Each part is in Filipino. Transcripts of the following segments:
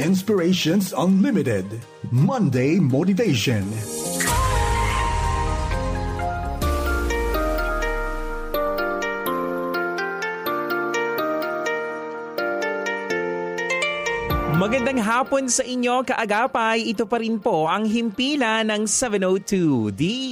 Inspirations Unlimited Monday Motivation. Magandang hapon sa inyo, kaagapay. Ito pa rin po ang himpilan ng 702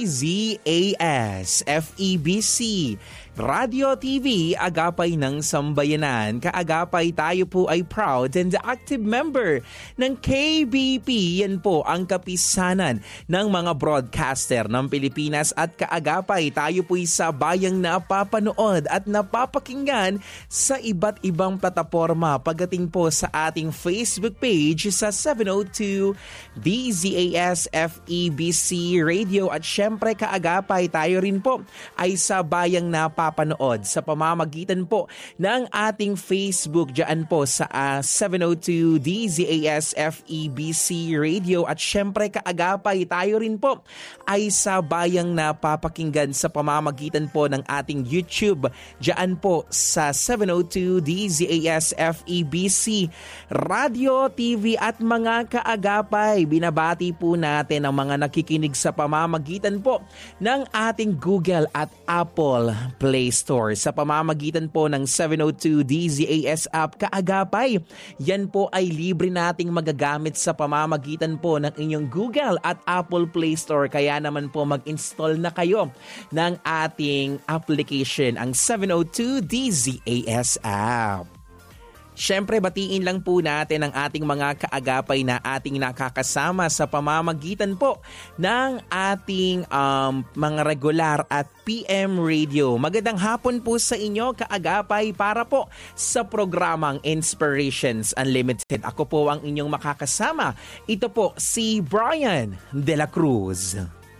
DZAS FEBC Radio TV Agapay ng Sambayanan. Kaagapay, tayo po ay proud and active member ng KBP. Yan po ang kapisanan ng mga broadcaster ng Pilipinas. At kaagapay, tayo po ay sabayang napapanood at napapakinggan sa iba't ibang plataforma. Pagdating po sa ating Facebook page sa 702 DZAS FEBC Radio. At syempre, kaagapay, tayo rin po ay sabayang napapanood sa pamamagitan po ng ating Facebook dyan po sa 702 DZAS FEBC Radio. At syempre, kaagapay, tayo rin po ay sabayang napapakinggan sa pamamagitan po ng ating YouTube dyan po sa 702 DZAS FEBC Radio TV. At mga kaagapay, binabati po natin ang mga nakikinig sa pamamagitan po ng ating Google at Apple Play Store. Sa pamamagitan po ng 702 DZAS app, kaagapay, yan po ay libre nating magagamit sa pamamagitan po ng inyong Google at Apple Play Store. Kaya naman po mag-install na kayo ng ating application, ang 702 DZAS app. Siyempre, batiin lang po natin ang ating mga kaagapay na ating nakakasama sa pamamagitan po ng ating mga regular at PM Radio. Magandang hapon po sa inyo, kaagapay, para po sa programang Inspirations Unlimited. Ako po ang inyong makakasama. Ito po si Brian De La Cruz.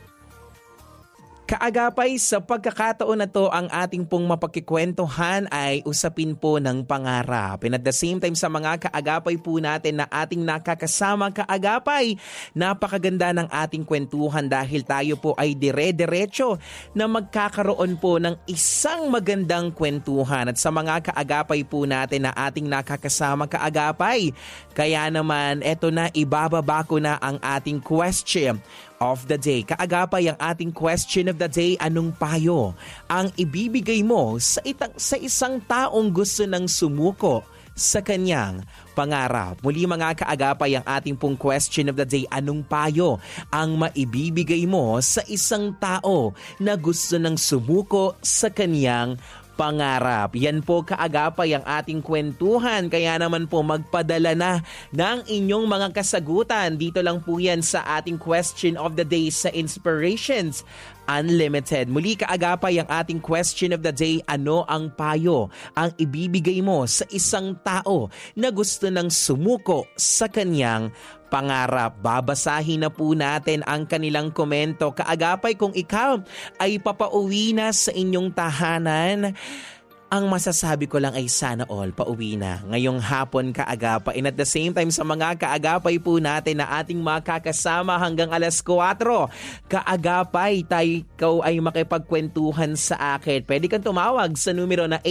Kaagapay, sa pagkakataon na to, ang ating pong mapakikwentuhan ay usapin po ng pangarap. And at the same time, sa mga kaagapay po natin na ating nakakasama, kaagapay, napakaganda ng ating kwentuhan dahil tayo po ay dire-diretso na magkakaroon po ng isang magandang kwentuhan. At sa mga kaagapay po natin na ating nakakasama, kaagapay, kaya naman eto na, ibababa ko na ang ating question of the day. Kaagapay, ang ating question of the day, anong payo ang ibibigay mo sa isang taong gusto ng sumuko sa kanyang pangarap? Muli mga kaagapay, ang ating pong question of the day, anong payo ang maibibigay mo sa isang tao na gusto ng sumuko sa kanyang pangarap? Yan po, kaagapay, ang ating kwentuhan. Kaya naman po magpadala na ng inyong mga kasagutan. Dito lang po yan sa ating question of the day sa Inspirations Unlimited. Muli, kaagapay, ang ating question of the day, ano ang payo ang ibibigay mo sa isang tao na gusto ng sumuko sa kanyang pangarap? Babasahin na po natin ang kanilang komento. Kaagapay, kung ikaw ay papauwi na sa inyong tahanan, ang masasabi ko lang ay sana all pauwi na ngayong hapon, kaagapay. And at the same time, sa mga kaagapay po natin na ating makakasama hanggang alas 4, kaagapay, ikaw ay makipagkwentuhan sa akin. Pwede kang tumawag sa numero na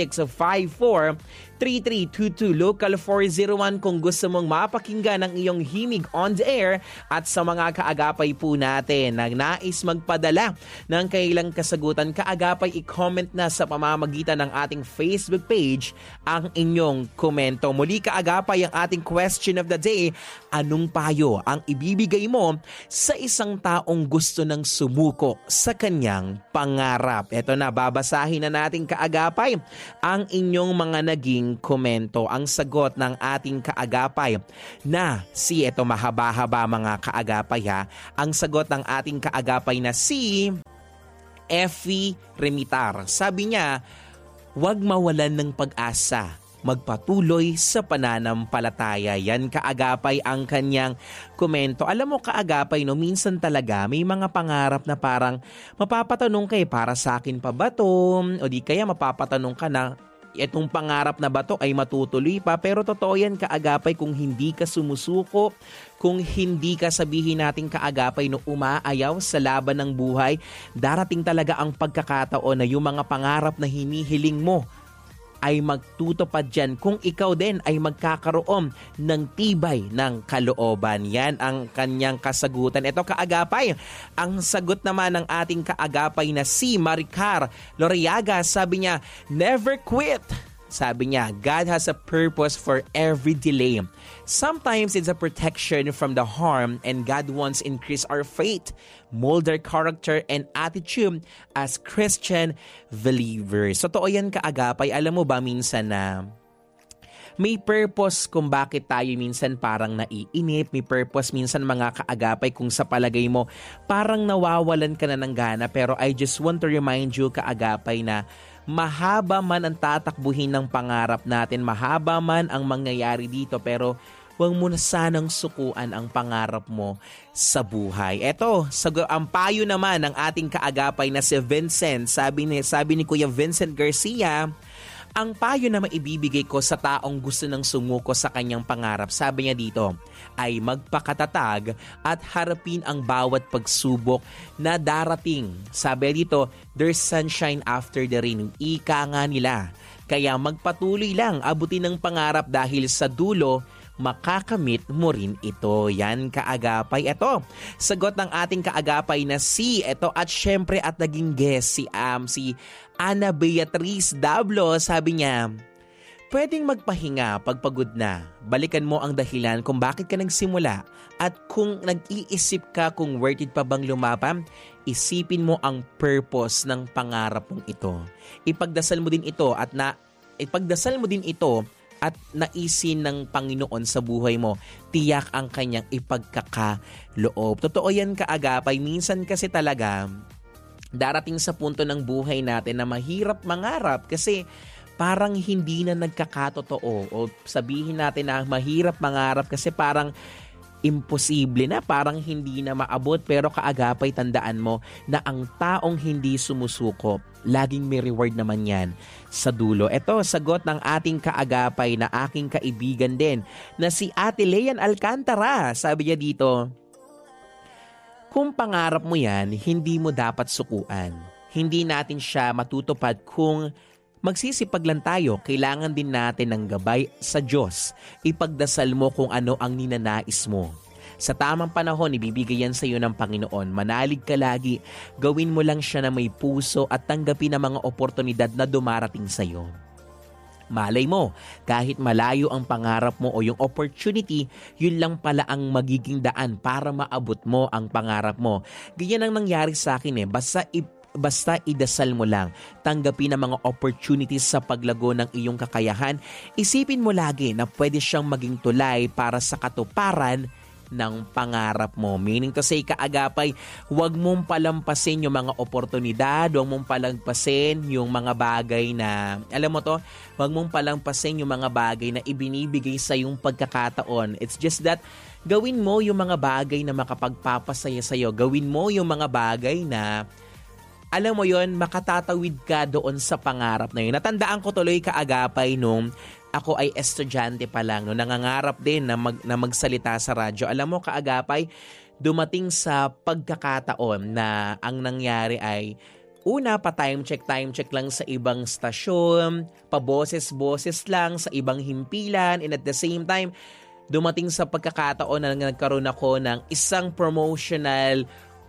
8654-3322, local 401 kung gusto mong mapakinggan ang iyong himig on the air. At sa mga kaagapay po natin na nais magpadala ng kailang kasagutan, kaagapay, i-comment na sa pamamagitan ng ating Facebook page ang inyong komento. Muli, kaagapay, ang ating question of the day, anong payo ang ibibigay mo sa isang taong gusto ng sumuko sa kanyang pangarap? Eto na, babasahin na natin, kaagapay, ang inyong mga naging komento. Ang sagot ng ating kaagapay na eto mahaba-haba mga kaagapay ha. Ang sagot ng ating kaagapay na si Effie Remitar. Sabi niya, huwag mawalan ng pag-asa, magpatuloy sa pananampalataya. Yan, kaagapay, ang kanyang komento. Alam mo, kaagapay, no, minsan talaga may mga pangarap na parang mapapatanong kayo, para sa akin pa ba to? O di kaya mapapatanong ka na, etong pangarap na ba to ay matutuloy pa? Pero totoo yan, kaagapay, kung hindi ka sumusuko, kung hindi ka, sabihin natin kaagapay, no, umaayaw sa laban ng buhay, darating talaga ang pagkakataon na yung mga pangarap na hinihiling mo ay magtutupad dyan kung ikaw din ay magkakaroon ng tibay ng kalooban. Yan ang kanyang kasagutan. Ito kaagapay, ang sagot naman ng ating kaagapay na si Maricar Loriaga, sabi niya, never quit. Sabi niya, God has a purpose for every delay. Sometimes it's a protection from the harm and God wants to increase our faith, mold our character and attitude as Christian believers. So, totoo yan kaagapay. Alam mo ba minsan na may purpose kung bakit tayo minsan parang naiinip, may purpose minsan mga kaagapay kung sa palagay mo parang nawawalan ka na ng gana. Pero I just want to remind you kaagapay na mahaba man ang tatakbuhin ng pangarap natin, mahaba man ang mangyayari dito, pero huwag mo na sanang sukuan ang pangarap mo sa buhay. Eto, ang payo naman ng ating kaagapay na si Vincent, sabi ni Kuya Vincent Garcia, ang payo na maibibigay ko sa taong gusto ng sumuko sa kanyang pangarap, sabi niya dito, ay magpakatatag at harapin ang bawat pagsubok na darating. Sabi dito, there's sunshine after the rain. Ika nga nila. Kaya magpatuloy lang, abutin ng pangarap dahil sa dulo, makakamit mo rin ito. Yan kaagapay. Ito, sagot ng ating kaagapay na ito at syempre at naging guest si Ana Beatriz Dablo. Sabi niya, pwedeng magpahinga pagpagod na. Balikan mo ang dahilan kung bakit ka nagsimula at kung nag-iisip ka kung worth it pa bang lumaban, isipin mo ang purpose ng pangarap mong ito. Ipagdasal mo din ito at naisin ng Panginoon sa buhay mo, tiyak ang kanyang ipagkakaloob. Totoo yan kaagapay. Minsan kasi talaga, darating sa punto ng buhay natin na mahirap mangarap kasi parang hindi na nagkakatotoo. O sabihin natin na mahirap mangarap kasi parang imposible na, parang hindi na maabot. Pero kaagapay, tandaan mo na ang taong hindi sumusuko, laging may reward naman yan sa dulo. Ito, sagot ng ating kaagapay na aking kaibigan din na si Ate Leyan Alcantara. Sabi niya dito, kung pangarap mo yan, hindi mo dapat sukuan. Hindi natin siya matutupad kung magsisipag lang tayo. Kailangan din natin ng gabay sa Diyos. Ipagdasal mo kung ano ang ninanais mo. Sa tamang panahon, ibibigay yan sa iyo ng Panginoon. Manalig ka lagi. Gawin mo lang siya na may puso at tanggapin ang mga oportunidad na dumarating sa iyo. Malay mo, kahit malayo ang pangarap mo o yung opportunity, yun lang pala ang magiging daan para maabot mo ang pangarap mo. Ganyan ang nangyari sa akin Basta idasal mo lang, tanggapin ang mga opportunities sa paglago ng iyong kakayahan. Isipin mo lagi na pwede siyang maging tulay para sa katuparan ng pangarap mo. Meaning to say, kaagapay, huwag mong palampasin yung mga oportunidad, huwag mong palampasin yung mga bagay na, alam mo to, huwag mong palampasin yung mga bagay na ibinibigay sa yung pagkakataon. It's just that, gawin mo yung mga bagay na makapagpapasaya sa'yo. Gawin mo yung mga bagay na alam mo yon, makatatawid ka doon sa pangarap na yun. Natandaan ko tuloy kaagapay nung ako ay estudyante pa lang, no, nangangarap din na magsalita sa radyo. Alam mo kaagapay, dumating sa pagkakataon na ang nangyari ay una pa time check lang sa ibang stasyon, paboses-boses lang sa ibang himpilan, and at the same time, dumating sa pagkakataon na nagkaroon ako ng isang promotional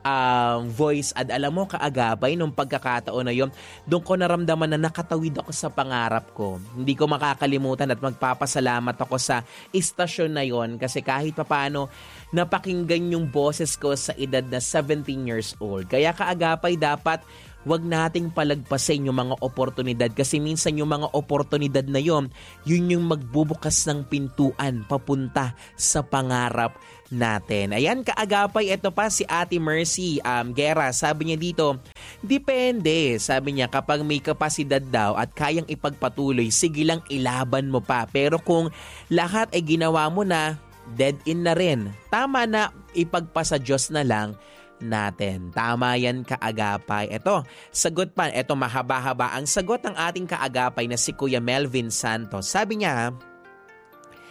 voice ad. Alam mo kaagapay nung pagkakataon na yun, doon ko naramdaman na nakatawid ako sa pangarap ko. Hindi ko makakalimutan at magpapasalamat ako sa istasyon na yon kasi kahit papaano napakinggan yung boses ko sa edad na 17 years old. Kaya kaagapay, dapat wag nating palagpasin yung mga oportunidad kasi minsan yung mga oportunidad na yun yung magbubukas ng pintuan papunta sa pangarap natin. Ayan kaagapay, ito pa si Ate Mercy Guerra. Sabi niya dito, depende. Sabi niya, kapag may kapasidad daw at kayang ipagpatuloy, sige lang ilaban mo pa. Pero kung lahat ay ginawa mo na, dead in na rin. Tama na, ipagpasa Diyos na lang natin. Tama yan kaagapay. Ito, sagot pa. Ito, mahaba-haba. Ang sagot ng ating kaagapay na si Kuya Melvin Santos. Sabi niya,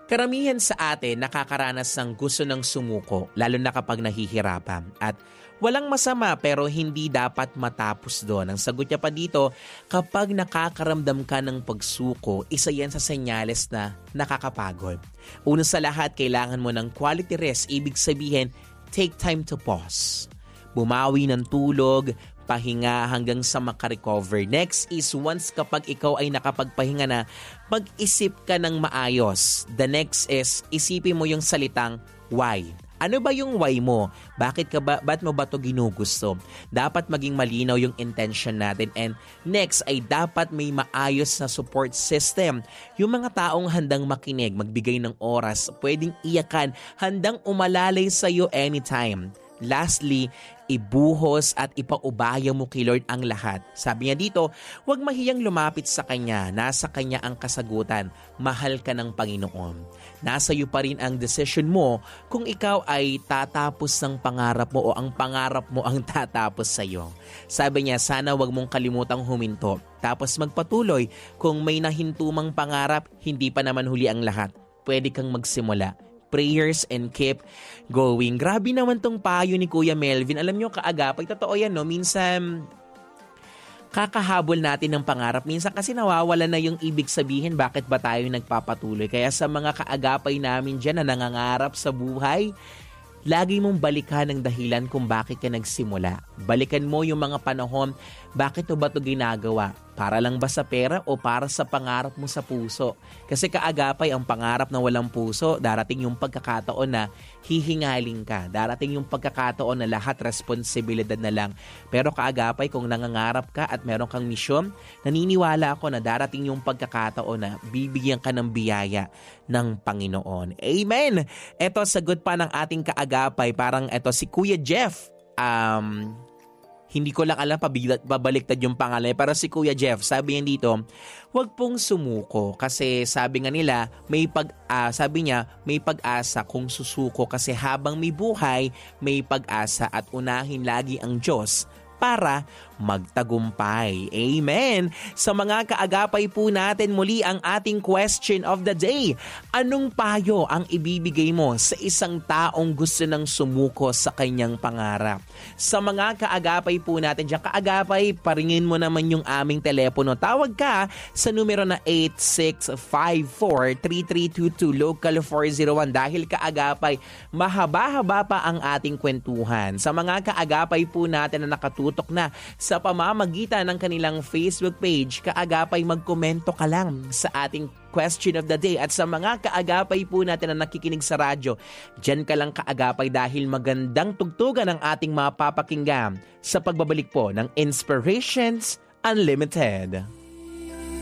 Karamihan sa atin nakakaranas ng gusto ng sumuko, lalo na kapag nahihirapan. At walang masama pero hindi dapat matapos doon. Ang sagot niya pa dito, kapag nakakaramdam ka ng pagsuko, isa yan sa senyales na nakakapagod. Una sa lahat, kailangan mo ng quality rest. Ibig sabihin, take time to pause. Bumawi ng tulog, pahinga hanggang sa makarecover. Next is once kapag ikaw ay nakapagpahinga na, mag-isip ka ng maayos. The next is isipin mo yung salitang why. Ano ba yung why mo? Ba't mo ba ito ginugusto? Dapat maging malinaw yung intention natin. And next ay dapat may maayos na support system. Yung mga taong handang makinig, magbigay ng oras, pwedeng iyakan, handang umalalay sa'yo anytime. Lastly, ibuhos at ipaubaya mo kay Lord ang lahat. Sabi niya dito, huwag mahiyang lumapit sa Kanya. Nasa Kanya ang kasagutan. Mahal ka ng Panginoon. Nasa iyo pa rin ang decision mo kung ikaw ay tatapos ng pangarap mo o ang pangarap mo ang tatapos sa iyo. Sabi niya, sana huwag mong kalimutang huminto. Tapos magpatuloy. Kung may nahintumang pangarap, hindi pa naman huli ang lahat. Pwede kang magsimula. Prayers and keep going. Grabe naman tong payo ni Kuya Melvin. Alam nyo, kaagapay, totoo yan, no? Minsan, kakahabol natin ng pangarap. Minsan kasi nawawala na yung ibig sabihin bakit ba tayo nagpapatuloy. Kaya sa mga kaagapay namin dyan na nangangarap sa buhay, lagi mong balikan ang dahilan kung bakit ka nagsimula. Balikan mo yung mga panahon, bakit ba ito ginagawa? Para lang ba sa pera o para sa pangarap mo sa puso? Kasi kaagapay ang pangarap na walang puso, darating yung pagkakataon na hihingaling ka. Darating yung pagkakataon na lahat responsibilidad na lang. Pero kaagapay kung nangangarap ka at meron kang misyon, naniniwala ako na darating yung pagkakataon na bibigyan ka ng biyaya ng Panginoon. Amen! Ito, sagot pa ng ating kaagapay. Parang ito, si Kuya Jeff. Hindi ko lang alam pabaliktad yung pangalan. Pero si Kuya Jeff, sabi niya dito, huwag pong sumuko. Kasi sabi nga nila, sabi niya, may pag-asa kung susuko. Kasi habang may buhay, may pag-asa at unahin lagi ang Diyos para magtagumpay. Amen! Sa mga kaagapay po natin, muli ang ating question of the day. Anong payo ang ibibigay mo sa isang taong gusto ng sumuko sa kanyang pangarap? Sa mga kaagapay po natin dyan, kaagapay, paringin mo naman yung aming telepono. Tawag ka sa numero na 8654-3322 local 401 dahil kaagapay, mahaba-haba pa ang ating kwentuhan. Sa mga kaagapay po natin na nakatutok na sa pamamagitan ng kanilang Facebook page, kaagapay magkomento ka lang sa ating question of the day. At sa mga kaagapay po natin na nakikinig sa radyo, dyan ka lang kaagapay dahil magandang tugtugan ang ating mapapakinggan sa pagbabalik po ng Inspirations Unlimited.